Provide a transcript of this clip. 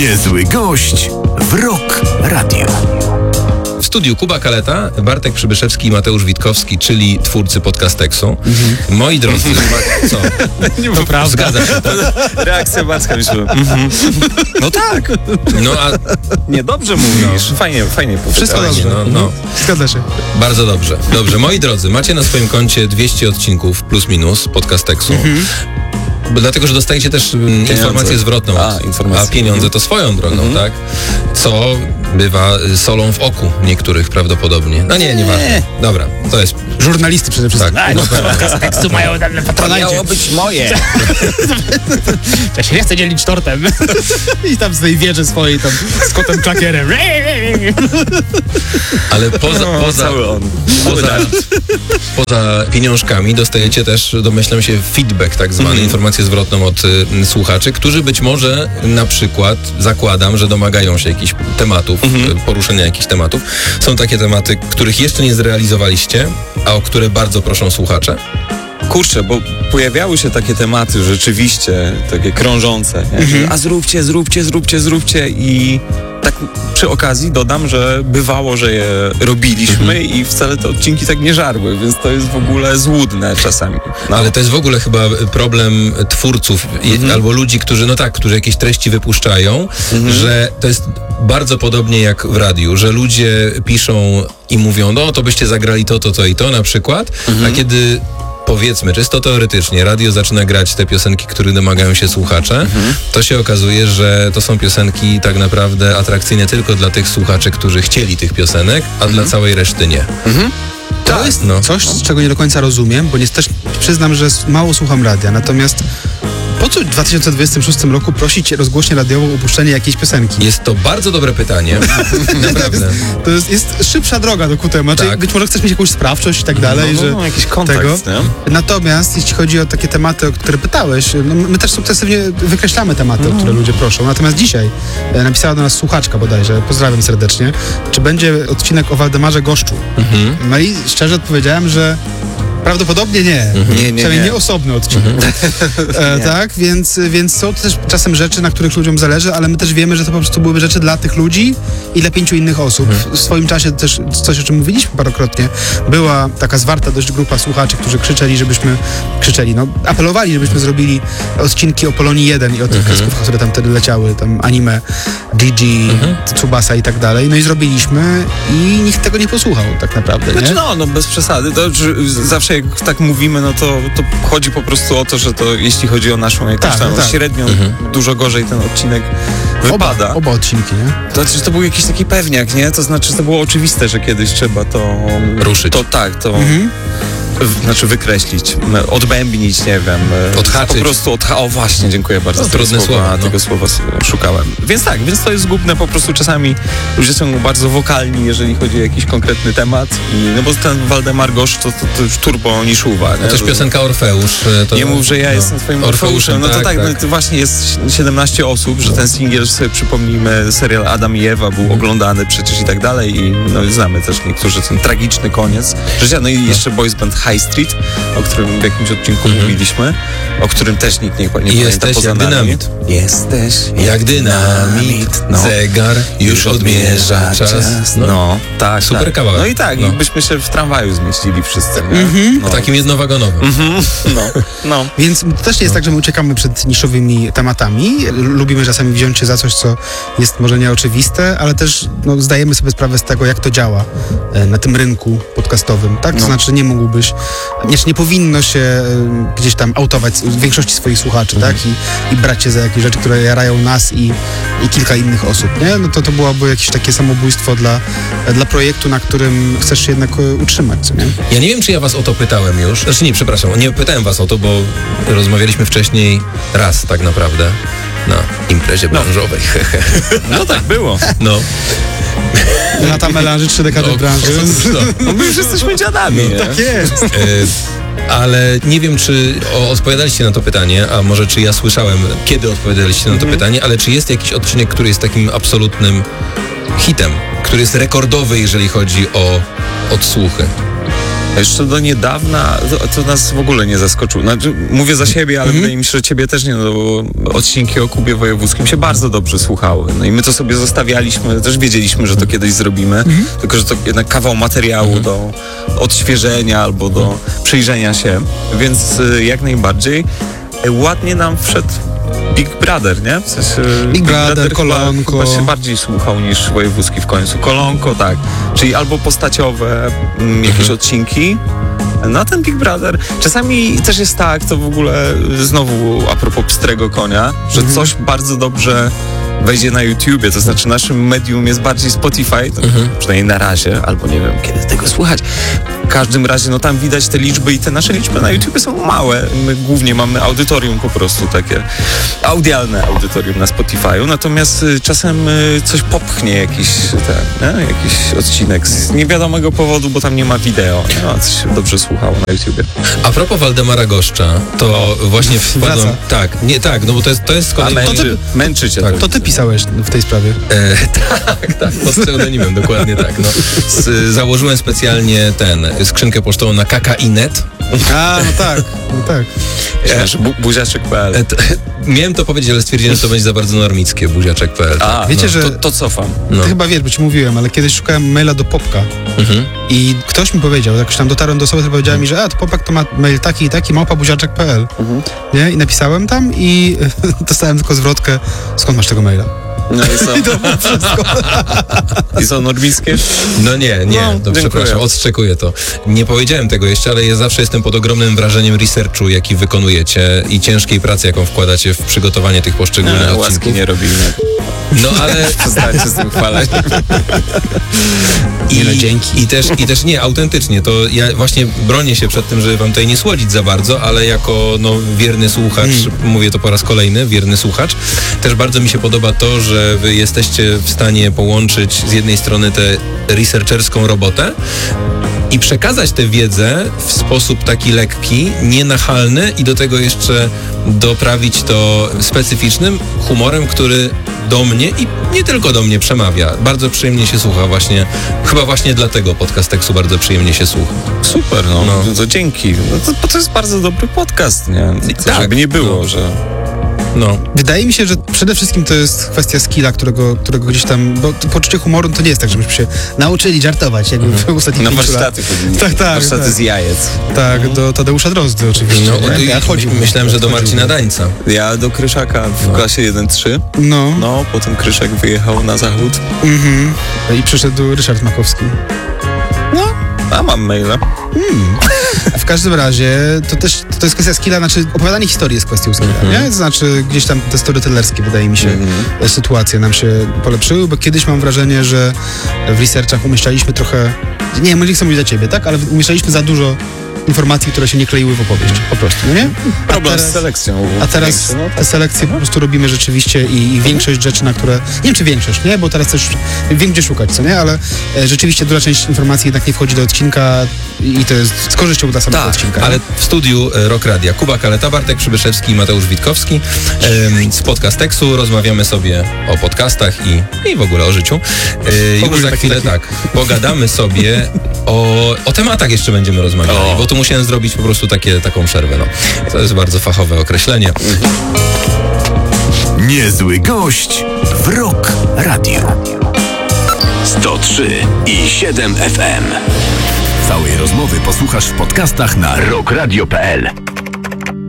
Niezły gość w Rock Radio. W studiu Kuba Kaleta, Bartek Przybyszewski i Mateusz Witkowski, czyli twórcy Podcasteksu. Moi drodzy, co? To prawda. Zgadza się. Reakcja Bartka, myślę. No tak. No a Niedobrze mówisz. Fajnie Wszystko powiedziałeś. dobrze. no. Zgadza się. Bardzo dobrze. Dobrze, moi drodzy, macie na swoim koncie 200 odcinków plus minus Podcasteksu. Dlatego, że dostajecie też informację zwrotną. A pieniądze to swoją drogą, tak? Co bywa solą w oku niektórych prawdopodobnie. No nieważne. Dobra, to jest... Żurnalisty przede wszystkim. Tak. Podcast tekstu mają dane patronajcie. Miało być moje. Ja się nie chcę dzielić tortem. I tam z tej wieży swojej tam z kotem klakierem. Ale poza pieniążkami dostajecie też, domyślam się, feedback, tak zwany, informację zwrotną od słuchaczy, którzy być może na przykład, zakładam, że domagają się jakichś tematów, poruszenia jakichś tematów. Są takie tematy, których jeszcze nie zrealizowaliście, a o które bardzo proszą słuchacze. Kurczę, bo pojawiały się takie tematy rzeczywiście, takie krążące, nie? Że, a zróbcie i tak przy okazji dodam, że bywało, że je robiliśmy i wcale te odcinki tak nie żarły, więc to jest w ogóle złudne czasami. No. Ale to jest w ogóle chyba problem twórców albo ludzi, którzy jakieś treści wypuszczają, że to jest bardzo podobnie jak w radiu, że ludzie piszą i mówią, no to byście zagrali to i to na przykład, a kiedy powiedzmy, czysto teoretycznie, radio zaczyna grać te piosenki, których domagają się słuchacze, to się okazuje, że to są piosenki tak naprawdę atrakcyjne tylko dla tych słuchaczy, którzy chcieli tych piosenek, a dla całej reszty nie. To jest coś, czego nie do końca rozumiem, bo też przyznam, że mało słucham radia, natomiast po co w 2026 roku prosić rozgłośnię radiową o opuszczenie jakiejś piosenki? Jest to bardzo dobre pytanie. Naprawdę. To jest szybsza droga do ku temu. Tak. Być może chcesz mieć jakąś sprawczość i tak dalej, że jakiś kontakt, tego. Natomiast jeśli chodzi o takie tematy, o które pytałeś, my też sukcesywnie wykreślamy tematy, o które ludzie proszą. Natomiast dzisiaj napisała do nas słuchaczka bodajże, pozdrawiam serdecznie, czy będzie odcinek o Waldemarze Goszczu. No i szczerze odpowiedziałem, że prawdopodobnie nie. Przynajmniej nie osobny odcinek. Tak, więc są to też czasem rzeczy, na których ludziom zależy, ale my też wiemy, że to po prostu byłyby rzeczy dla tych ludzi i dla 5 innych osób. W swoim czasie też coś, o czym mówiliśmy parokrotnie, była taka zwarta dość grupa słuchaczy, którzy apelowali, żebyśmy zrobili odcinki o Polonii 1 i o tych kreskówkach, które tam wtedy leciały, tam anime, Gigi, Tsubasa i tak dalej. No i zrobiliśmy i nikt tego nie posłuchał tak naprawdę, nie? Znaczy bez przesady. To zawsze jak tak mówimy, no to chodzi po prostu o to, że to jeśli chodzi o naszą jakąś średnią, dużo gorzej ten odcinek wypada. Oba odcinki, nie? To znaczy, to był jakiś taki pewniak, nie? To znaczy, to było oczywiste, że kiedyś trzeba to... ruszyć. Znaczy wykreślić, odbębnić, nie wiem. Odhaczyć. Po prostu o właśnie, dziękuję bardzo. Trudne słowa. Tego słowa szukałem. Więc to jest zgubne, po prostu czasami ludzie są bardzo wokalni, jeżeli chodzi o jakiś konkretny temat. Bo ten Waldemar Goszcz to już turbo niszuwa. To też piosenka Orfeusz. Nie mów, że ja jestem twoim Orfeuszem. No to to właśnie jest 17 osób, że ten singiel, sobie przypomnijmy, serial Adam i Ewa był oglądany przecież i tak dalej i znamy też niektórzy ten tragiczny koniec życia. No i jeszcze boys band High Street, o którym w jakimś odcinku mówiliśmy, o którym też nikt nie pamięta poza jak nami. dynamit. Jesteś jak dynamit. Zegar już odmierza czas. Tak. Super kawałek. No i tak, byśmy się w tramwaju zmieścili wszyscy. Takim jednowagonowym. Więc to też nie jest tak, że my uciekamy przed niszowymi tematami. Lubimy czasami wziąć się za coś, co jest może nieoczywiste, ale też zdajemy sobie sprawę z tego, jak to działa na tym rynku podcastowym. Tak? To znaczy nie powinno się gdzieś tam autować większości swoich słuchaczy, tak? I brać się za jakieś rzeczy, które jarają nas i kilka innych osób, nie? No to byłoby jakieś takie samobójstwo dla projektu, na którym chcesz się jednak utrzymać, co nie? Ja nie wiem, czy ja was o to pytałem już. Znaczy nie, przepraszam, nie pytałem was o to, bo rozmawialiśmy wcześniej raz tak naprawdę na imprezie branżowej. No tak było. Lata melanży, 3 dekady branży. My już jesteśmy dziadami. Tak jest. Ale nie wiem, czy odpowiadaliście na to pytanie, a może czy ja słyszałem, kiedy odpowiadaliście na to pytanie, ale czy jest jakiś odcinek, który jest takim absolutnym hitem, który jest rekordowy, jeżeli chodzi o odsłuchy? Jeszcze do niedawna to nas w ogóle nie zaskoczyło. Znaczy, mówię za siebie, ale wydaje mi się, że ciebie też nie, no bo odcinki o Kubie Wojewódzkim się bardzo dobrze słuchały. No i my to sobie zostawialiśmy, też wiedzieliśmy, że to kiedyś zrobimy, tylko że to jednak kawał materiału do odświeżenia albo do przyjrzenia się, więc jak najbardziej ładnie nam wszedł Big Brother, nie? W sensie Big Brother, Kolonko. Chyba się bardziej słuchał niż Wojewódzki w końcu. Kolonko, tak. Czyli albo postaciowe jakieś odcinki. No ten Big Brother. Czasami też jest tak, to w ogóle znowu a propos pstrego konia, że coś bardzo dobrze wejdzie na YouTubie, to znaczy naszym medium jest bardziej Spotify, przynajmniej na razie, albo nie wiem, kiedy tego słuchać. W każdym razie, no tam widać te liczby i te nasze liczby na YouTubie są małe. My głównie mamy audytorium po prostu takie, audialne audytorium na Spotify'u, natomiast czasem coś popchnie jakiś odcinek z niewiadomego powodu, bo tam nie ma wideo, no, coś się dobrze słuchało na YouTubie. A propos Waldemara Goszcza, to właśnie wpadłem... Tak, no bo to jest męczy cię. Tak. To ty pisałeś w tej sprawie. Tak, pod pseudonimem, dokładnie tak. No. Założyłem specjalnie skrzynkę pocztową na KKiNet. A, no tak. Buziaczek.pl. Miałem to powiedzieć, ale stwierdziłem, że to będzie za bardzo normickie, buziaczek.pl. A, wiecie, że to cofam. Ty chyba wiesz, bo ci mówiłem, ale kiedyś szukałem maila do Popka i ktoś mi powiedział, jakoś tam dotarłem do osoby, która powiedziała mi, że to Popek to ma mail taki i taki, @buziaczek.pl. Nie? I napisałem tam i dostałem tylko zwrotkę, skąd masz tego maila? No i co? I to było wszystko. I są normickie? No nie, to przepraszam, odszczekuję to. Nie powiedziałem tego jeszcze, ale ja zawsze jestem pod ogromnym wrażeniem researchu, jaki wykonujecie i ciężkiej pracy, jaką wkładacie w przygotowanie tych poszczególnych odcinków. Łaski nie robimy. No ale... Przestańcie z tym chwalać. I też nie, autentycznie, to ja właśnie bronię się przed tym, żeby wam tutaj nie słodzić za bardzo, ale jako wierny słuchacz, mówię to po raz kolejny, wierny słuchacz, też bardzo mi się podoba to, że wy jesteście w stanie połączyć z jednej strony tę researcherską robotę i przekazać tę wiedzę w sposób taki lekki, nienachalny i do tego jeszcze doprawić to specyficznym humorem, który do mnie i nie tylko do mnie przemawia. Bardzo przyjemnie się słucha właśnie, chyba właśnie dlatego podcast Teksu bardzo przyjemnie się słucha. Super, no to dzięki. No to jest bardzo dobry podcast, nie? To tak, żeby nie było, że... No. Wydaje mi się, że przede wszystkim to jest kwestia skilla, którego gdzieś tam, bo poczucie humoru to nie jest tak, żebyśmy się nauczyli żartować, jakby w ostatnich 5 lat. warsztaty Tak. Warsztaty z jajec. Tak, do Tadeusza Drozdy oczywiście. Myślałem, że do Marcina Dańca. Ja do Kryszaka w klasie 1-3. No, potem Kryszak wyjechał na zachód. I przyszedł Ryszard Makowski. A mam maila. W każdym razie to jest kwestia skilla, znaczy opowiadanie historii jest kwestią skilla, nie? To znaczy gdzieś tam te storytellerskie, wydaje mi się, sytuacje nam się polepszyły, bo kiedyś mam wrażenie, że w researchach umieszczaliśmy trochę, nie wiem, nie chcę mówić za ciebie, tak? Ale umieszczaliśmy za dużo informacji, które się nie kleiły w opowieść, po prostu, no nie? Problem z selekcją. A teraz te selekcje po prostu robimy rzeczywiście i większość rzeczy, na które, nie wiem czy większość, nie? Bo teraz też wiem gdzie szukać, co nie? Ale rzeczywiście duża część informacji jednak nie wchodzi do odcinka i to jest z korzyścią dla samego odcinka. Ale w studiu Rock Radia Kuba Kaleta, Bartek Przybyszewski i Mateusz Witkowski z Podcast Teksu rozmawiamy sobie o podcastach i w ogóle o życiu. Już za chwilę pogadamy sobie o tematach jeszcze będziemy rozmawiali, bo tu musiałem zrobić po prostu taką przerwę. No. To jest bardzo fachowe określenie. Niezły gość w Rock Radio. 103,7 FM. Całej rozmowy posłuchasz w podcastach na rockradio.pl.